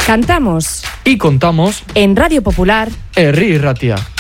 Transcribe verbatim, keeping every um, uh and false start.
Cantamos y contamos en Radio Popular Herri Irratia.